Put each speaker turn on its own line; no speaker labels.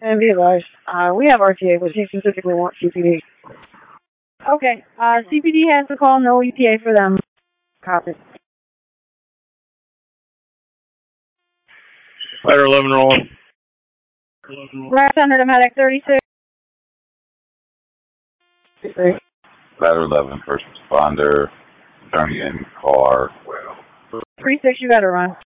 And be advised, we have RTA, but he specifically wants CPD. Okay, CPD has to call, no ETA for them. Copy.
Ladder 11 rolling.
Last under the medic 36.
Ladder 11, first responder, turning in car.
36, you gotta run.